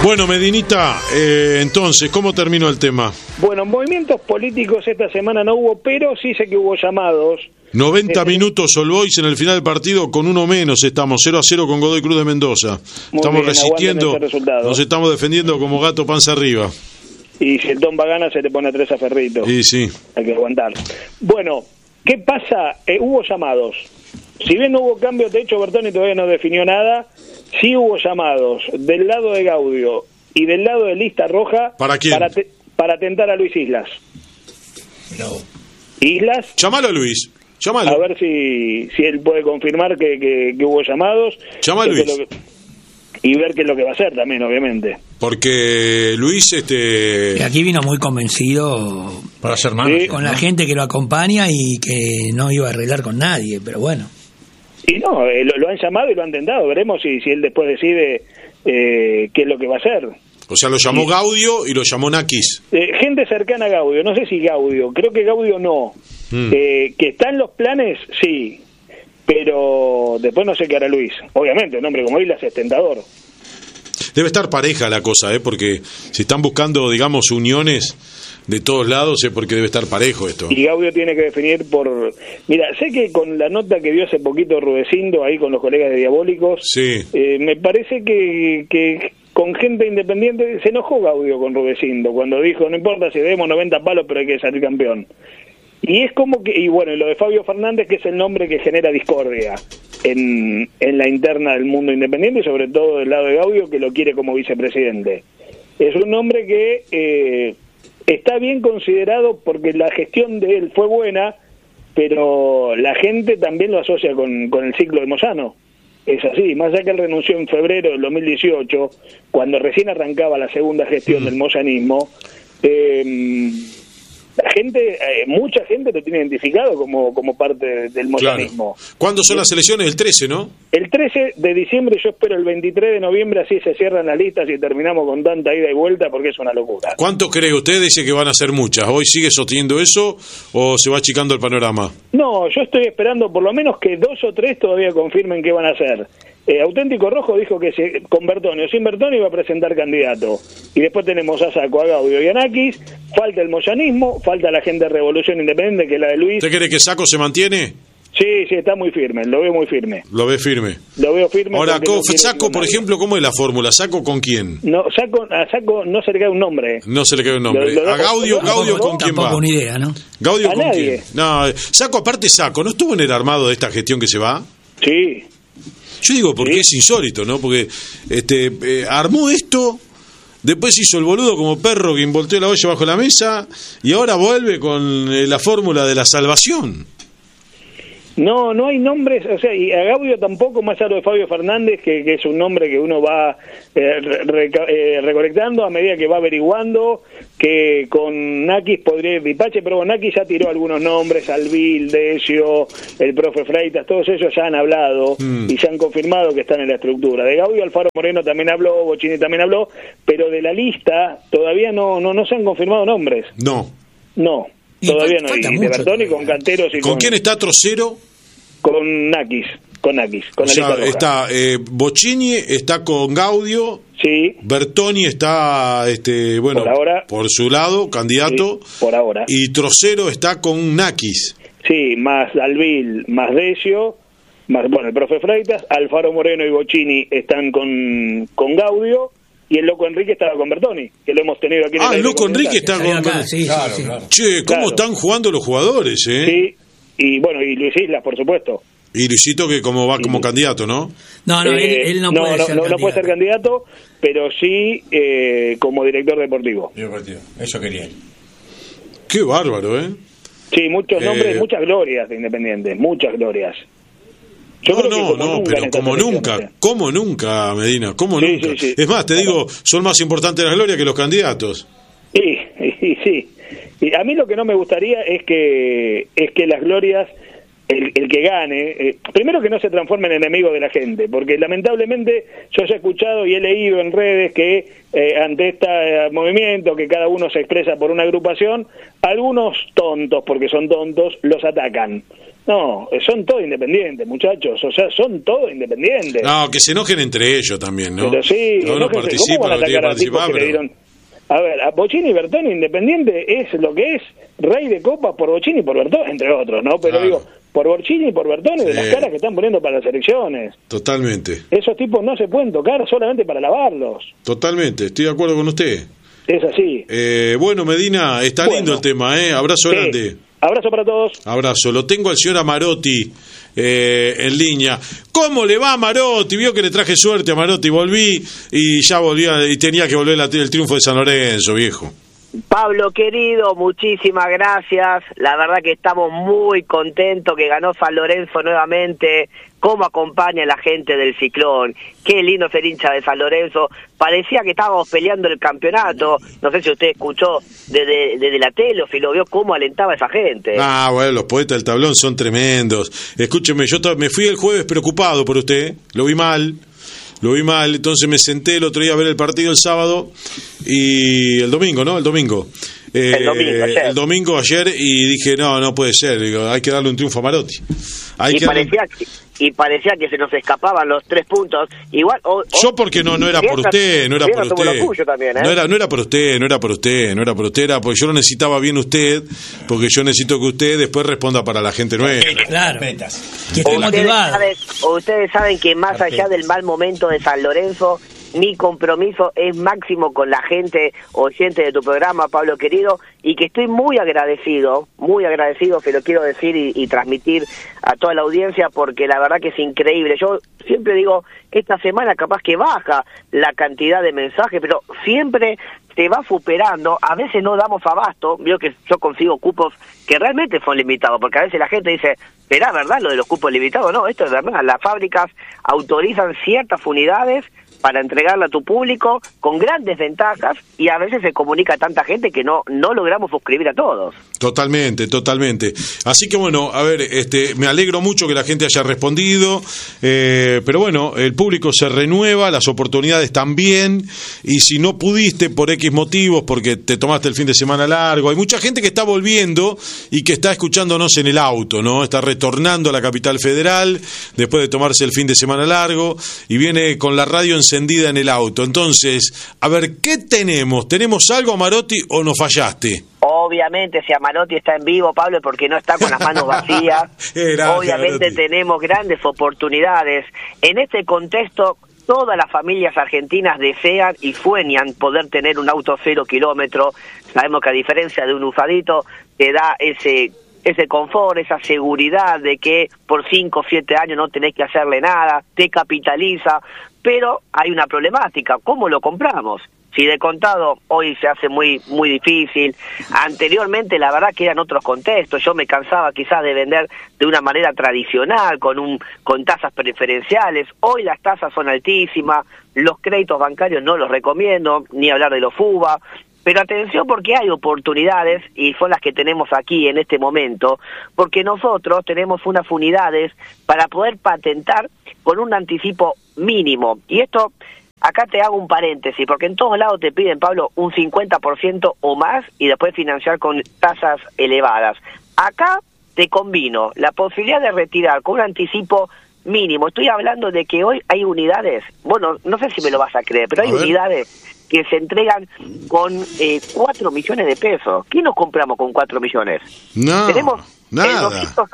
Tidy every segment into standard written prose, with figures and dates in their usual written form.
Bueno, Medinita, entonces, ¿cómo terminó el tema? Bueno, movimientos políticos esta semana no hubo, pero sí sé que hubo llamados. 90 minutos All Boys en el final del partido con uno menos, estamos 0-0 con Godoy Cruz de Mendoza. Estamos resistiendo, nos estamos defendiendo como gato panza arriba. Y si el Tomba gana se le pone a 3 a Ferrito. Y sí. Hay que aguantar. Bueno, ¿qué pasa? Hubo llamados. Si bien no hubo cambios, de hecho Bertoni todavía no definió nada, sí hubo llamados del lado de Gaudio y del lado de Lista Roja. ¿Para quién? Para atentar a Luis Islas. No. Islas. Llámalo a Luis. Llámalo. A ver si él puede confirmar que hubo llamados. Llama a Luis. Y ver qué es lo que va a hacer también, obviamente. Porque Luis, Y aquí vino muy convencido para ser malo, sí, con la gente que lo acompaña y que no iba a arreglar con nadie, pero bueno. Y no, lo han llamado y lo han tentado. Veremos si él después decide qué es lo que va a hacer. O sea, lo llamó Gaudio y lo llamó Nakis. Gente cercana a Gaudio, no sé si Gaudio, creo que Gaudio no. Que está en los planes, sí, pero después no sé qué hará Luis. Obviamente, un hombre como Islas es tentador. Debe estar pareja la cosa, porque si están buscando, digamos, uniones de todos lados, es porque debe estar parejo esto. Y Gaudio tiene que definir por... Mira, sé que con la nota que dio hace poquito Rudecindo, ahí con los colegas de Diabólicos, sí. Me parece que con gente independiente se enojó Gaudio con Rudecindo, cuando dijo, no importa si debemos 90 palos, pero hay que salir campeón. Y es como que, y bueno, lo de Fabio Fernández, que es el nombre que genera discordia en la interna del mundo independiente, y sobre todo del lado de Gaudio, que lo quiere como vicepresidente. Es un nombre que está bien considerado porque la gestión de él fue buena, pero la gente también lo asocia con el ciclo de Moyano. Es así, más allá que él renunció en febrero del 2018, cuando recién arrancaba la segunda gestión del moyanismo, la gente, mucha gente lo tiene identificado como parte del moyanismo. Claro. ¿Cuándo son las elecciones? El 13, ¿no? El 13 de diciembre, yo espero el 23 de noviembre, así se cierran las listas y terminamos con tanta ida y vuelta, porque es una locura. ¿Cuánto cree usted? Dice que van a ser muchas. ¿Hoy sigue sosteniendo eso o se va achicando el panorama? No, yo estoy esperando por lo menos que 2 o 3 todavía confirmen qué van a hacer. Auténtico Rojo dijo que con Bertoni o sin Bertoni iba a presentar candidato. Y después tenemos a Saco, a Gaudio y a Nakis. Falta el moyanismo, falta la gente de Revolución Independiente, que es la de Luis. ¿Usted cree que Saco se mantiene? Sí, está muy firme, lo veo muy firme. Lo ve firme. Lo veo firme. Ahora, Saco, por ejemplo, ¿cómo es la fórmula? ¿Saco con quién? No, a Saco no se le queda un nombre. No se le queda un nombre. A Gaudio ¿con quién va? Tampoco una idea, ¿no? ¿Gaudio a con nadie. quién? No, Saco, aparte Saco, ¿no estuvo en el armado de esta gestión que se va? Sí. Yo digo porque es insólito, ¿no? Porque armó esto, después hizo el boludo como perro que volteó la olla bajo la mesa y ahora vuelve con la fórmula de la salvación. No hay nombres, o sea, y a Gaudio tampoco, más allá de Fabio Fernández, que es un nombre que uno va recolectando a medida que va averiguando, que con Nakis podría ir Dipache, pero bueno, Nakis ya tiró algunos nombres, Albil, Decio, el profe Freitas, todos ellos ya han hablado y ya han confirmado que están en la estructura. De Gaudio, Alfaro Moreno también habló, Bocini también habló, pero de la lista todavía no se han confirmado nombres. No. Todavía no, y de Bertoni con Canteros y ¿Con quién está Trocero? Con Nakis, con o la sea, lista roja. está Bocini, está con Gaudio, sí. Bertoni está, bueno, por ahora, por su lado, candidato, sí, por ahora. Y Trocero está con Nakis. Sí, más Albil, más Decio, más, bueno, el profe Freitas, Alfaro Moreno y Bocini están con Gaudio, y el Loco Enrique estaba con Bertoni, que lo hemos tenido aquí en el el Loco Enrique está con acá, sí. Che, ¿cómo están jugando los jugadores, Sí, y bueno, y Luis Islas, por supuesto. Y Luisito, que como va como candidato, ¿no? No, él no puede ser candidato. No puede ser candidato, pero sí como director deportivo. Eso quería él. Qué bárbaro, Sí, muchos nombres, muchas glorias de Independiente, muchas glorias. Yo pero como nunca, Medina, como nunca. Sí. Es más, te digo, son más importantes las glorias que los candidatos. Sí. Y a mí lo que no me gustaría es que las glorias, el que gane, primero que no se transforme en enemigo de la gente, porque lamentablemente yo ya he escuchado y he leído en redes que ante este movimiento, que cada uno se expresa por una agrupación, algunos tontos, porque son tontos, los atacan. No, son todos independientes, muchachos, o sea, son todos independientes. No, que se enojen entre ellos también, ¿no? Pero sí, uno participa, ¿cómo van a no tiene que atacar a tipos participar, que le dieron? A ver, a Bocini y Bertoni, Independiente es lo que es, rey de copas por Bocini y por Bertoni, entre otros, ¿no? Pero claro, digo, por Bocini y por Bertoni, de las caras que están poniendo para las elecciones. Totalmente. Esos tipos no se pueden tocar solamente para lavarlos. Totalmente, estoy de acuerdo con usted. Es así. Bueno, Medina, está lindo el tema, ¿eh? Abrazo grande. Abrazo para todos. Abrazo. Lo tengo al señor Amarotti en línea. ¿Cómo le va a Amarotti? Vio que le traje suerte a Amarotti. Volví y ya volvía y tenía que volver el triunfo de San Lorenzo, viejo. Pablo querido, muchísimas gracias. La verdad que estamos muy contentos que ganó San Lorenzo nuevamente. Cómo acompaña a la gente del Ciclón. Qué lindo ser hincha de San Lorenzo. Parecía que estábamos peleando el campeonato. No sé si usted escuchó desde la tele o si lo vio cómo alentaba a esa gente. Ah, bueno, los poetas del tablón son tremendos. Escúcheme, yo me fui el jueves preocupado por usted. Lo vi mal, entonces me senté el otro día a ver el partido el sábado y el domingo, ¿no? El domingo ayer y dije, no puede ser, digo, hay que darle un triunfo a Marotti. Parecía que se nos escapaban los 3 puntos. Igual yo porque no era por usted, no era por usted. También, ¿eh? No era por usted, era porque yo lo necesitaba bien usted, porque yo necesito que usted después responda para la gente nuestra. Claro. Que esté motivado. Ustedes saben que más allá del mal momento de San Lorenzo, mi compromiso es máximo con la gente oyente de tu programa, Pablo querido, y que estoy muy agradecido, que lo quiero decir y transmitir a toda la audiencia, porque la verdad que es increíble. Yo siempre digo, esta semana capaz que baja la cantidad de mensajes, pero siempre se va superando. A veces no damos abasto. Veo que yo consigo cupos que realmente son limitados, porque a veces la gente dice, ¿será verdad lo de los cupos limitados? No, esto es verdad. Las fábricas autorizan ciertas unidades para entregarla a tu público con grandes ventajas, y a veces se comunica a tanta gente que no logramos suscribir a todos. Totalmente. Así que bueno, a ver, me alegro mucho que la gente haya respondido, pero bueno, el público se renueva, las oportunidades también, y si no pudiste por X motivos, porque te tomaste el fin de semana largo, hay mucha gente que está volviendo y que está escuchándonos en el auto, ¿no? Está retornando a la capital federal después de tomarse el fin de semana largo y viene con la radio encendida en el auto. Entonces, a ver, ¿qué tenemos? ¿Tenemos algo, Amarotti, o nos fallaste? Obviamente, si Amarotti está en vivo, Pablo, es porque no está con las manos vacías. Obviamente Amarotti. Tenemos grandes oportunidades. En este contexto, todas las familias argentinas desean y sueñan poder tener un auto 0 kilómetro. Sabemos que a diferencia de un usadito, te da ese confort, esa seguridad de que por 5 o 7 años no tenés que hacerle nada, te capitaliza, pero hay una problemática, ¿cómo lo compramos? Si de contado hoy se hace muy difícil. Anteriormente la verdad que eran otros contextos. Yo me cansaba quizás de vender de una manera tradicional, con tasas preferenciales. Hoy las tasas son altísimas, los créditos bancarios no los recomiendo, ni hablar de los FUBA. Pero atención, porque hay oportunidades y son las que tenemos aquí en este momento, porque nosotros tenemos unas unidades para poder patentar con un anticipo mínimo. Y esto, acá te hago un paréntesis, porque en todos lados te piden, Pablo, un 50% o más y después financiar con tasas elevadas. Acá te combino la posibilidad de retirar con un anticipo mínimo. Estoy hablando de que hoy hay unidades, bueno, no sé si me lo vas a creer, pero hay unidades que se entregan con 4 millones de pesos. ¿Qué nos compramos con 4 millones? No, tenemos nada.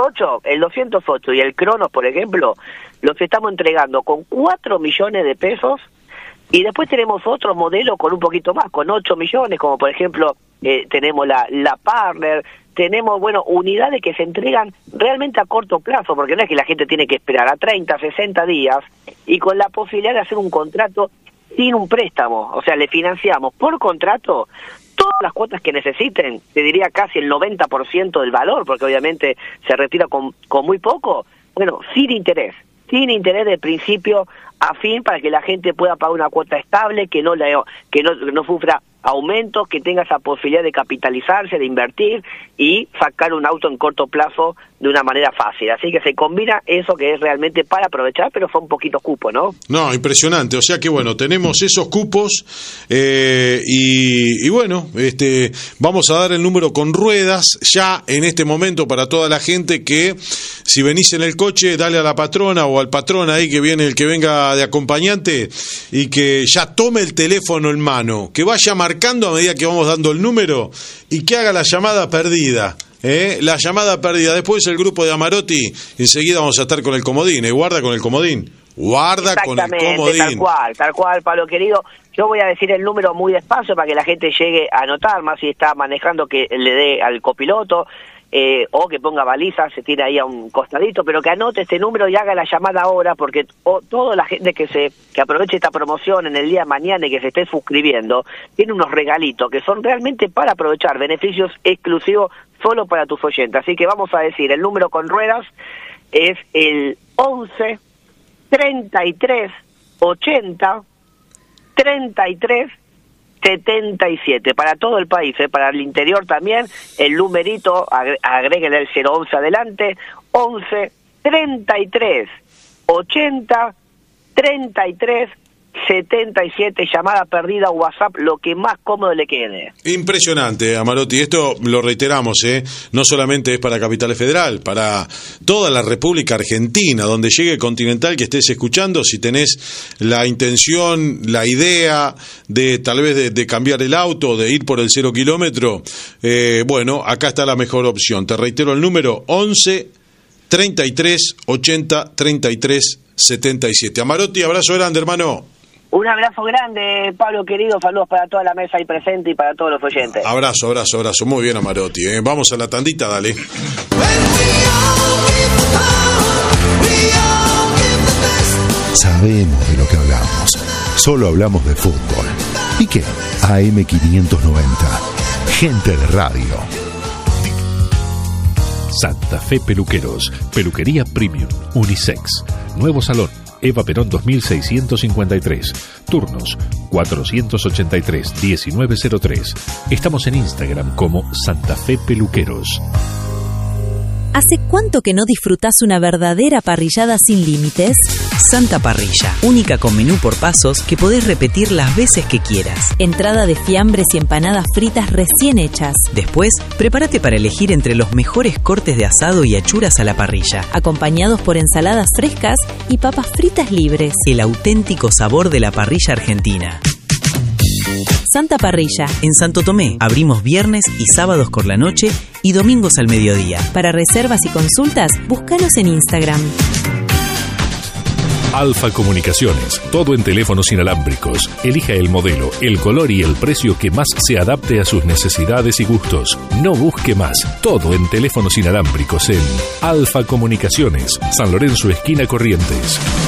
El 208 y el Cronos, por ejemplo, los estamos entregando con 4 millones de pesos, y después tenemos otro modelo con un poquito más, con 8 millones, como por ejemplo tenemos la Partner. Tenemos, unidades que se entregan realmente a corto plazo, porque no es que la gente tiene que esperar a 30, 60 días, y con la posibilidad de hacer un contrato sin un préstamo. O sea, le financiamos por contrato todas las cuotas que necesiten, te diría casi el 90% del valor, porque obviamente se retira con muy poco, sin interés de principio a fin, para que la gente pueda pagar una cuota estable, que no sufra aumentos, que tenga esa posibilidad de capitalizarse, de invertir y sacar un auto en corto plazo de una manera fácil. Así que se combina eso que es realmente para aprovechar, pero son poquitos cupos, ¿no? No, impresionante. O sea que bueno, tenemos esos cupos y bueno, vamos a dar el número con ruedas ya en este momento para toda la gente que si venís en el coche, dale a la patrona o al patrón ahí que viene, el que venga de acompañante y que ya tome el teléfono en mano, que vaya marcando a medida que vamos dando el número y que haga la llamada perdida. La llamada perdida. Después el grupo de Amarotti, enseguida vamos a estar con el comodín. Guarda con el comodín. Guarda con el comodín. Tal cual, Pablo querido. Yo voy a decir el número muy despacio para que la gente llegue a anotar, más si está manejando que le dé al copiloto, o que ponga baliza, se tire ahí a un costadito, pero que anote este número y haga la llamada ahora, porque toda la gente que aproveche esta promoción en el día de mañana y que se esté suscribiendo, tiene unos regalitos que son realmente para aprovechar, beneficios exclusivos solo para tus oyentes. Así que vamos a decir, el número con ruedas es el 11 33 80 33 77 para todo el país, para el interior también, el numerito, agréguenle el 011 adelante, 11 33 80 33 77, llamada perdida, WhatsApp, lo que más cómodo le quede. Impresionante, Amarotti, esto lo reiteramos, no solamente es para Capital Federal, para toda la República Argentina, donde llegue Continental, que estés escuchando, si tenés la intención, la idea de tal vez de cambiar el auto, de ir por el 0 kilómetro, bueno, acá está la mejor opción. Te reitero el número, 11 33 80 33 77. Amarotti, abrazo grande, hermano. Un abrazo grande, Pablo querido, saludos para toda la mesa ahí presente y para todos los oyentes. Abrazo. Muy bien, Amarotti. Vamos a la tandita, dale. Sabemos de lo que hablamos. Solo hablamos de fútbol. ¿Y qué? AM590. Gente de radio. Santa Fe Peluqueros. Peluquería Premium. Unisex. Nuevo salón. Eva Perón 2653. Turnos 483-1903. Estamos en Instagram como Santa Fe Peluqueros. ¿Hace cuánto que no disfrutás una verdadera parrillada sin límites? Santa Parrilla, única con menú por pasos que podés repetir las veces que quieras. Entrada de fiambres y empanadas fritas recién hechas. Después, prepárate para elegir entre los mejores cortes de asado y achuras a la parrilla, acompañados por ensaladas frescas y papas fritas libres. El auténtico sabor de la parrilla argentina. Santa Parrilla. En Santo Tomé, abrimos viernes y sábados por la noche y domingos al mediodía. Para reservas y consultas, búscanos en Instagram. Alfa Comunicaciones, todo en teléfonos inalámbricos. Elija el modelo, el color y el precio que más se adapte a sus necesidades y gustos. No busque más, todo en teléfonos inalámbricos en Alfa Comunicaciones, San Lorenzo, esquina Corrientes.